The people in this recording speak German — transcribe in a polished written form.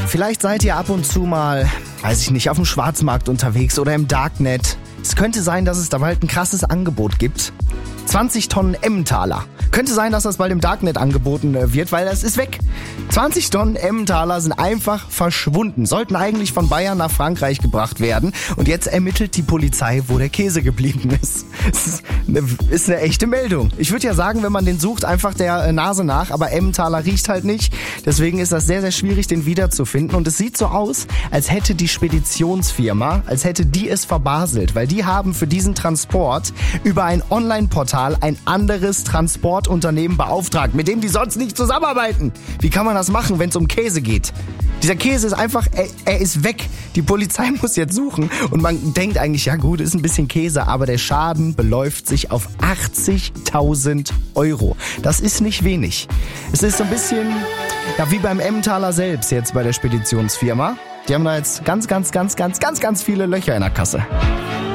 Vielleicht seid ihr ab und zu mal, weiß ich nicht, auf dem Schwarzmarkt unterwegs oder im Darknet. Es könnte sein, dass es da bald ein krasses Angebot gibt. 20 Tonnen Emmentaler. Könnte sein, dass das bald im Darknet angeboten wird, weil das ist weg. 20 Tonnen Emmentaler sind einfach verschwunden. Sollten eigentlich von Bayern nach Frankreich gebracht werden. Und jetzt ermittelt die Polizei, wo der Käse geblieben ist. Das ist eine echte Meldung. Ich würde ja sagen, wenn man den sucht, einfach der Nase nach. Aber Emmentaler riecht halt nicht. Deswegen ist das sehr, sehr schwierig, den wiederzufinden. Und es sieht so aus, als hätte die Speditionsfirma, als hätte die es verbaselt. Weil die haben für diesen Transport über ein Online-Portal ein anderes Transportunternehmen beauftragt, mit dem die sonst nicht zusammenarbeiten. Wie kann man das machen, wenn es um Käse geht? Dieser Käse ist einfach, er ist weg. Die Polizei muss jetzt suchen und man denkt eigentlich, ja gut, ist ein bisschen Käse, aber der Schaden beläuft sich auf 80.000 Euro. Das ist nicht wenig. Es ist so ein bisschen, ja, wie beim Emmentaler selbst jetzt bei der Speditionsfirma. Die haben da jetzt ganz viele Löcher in der Kasse.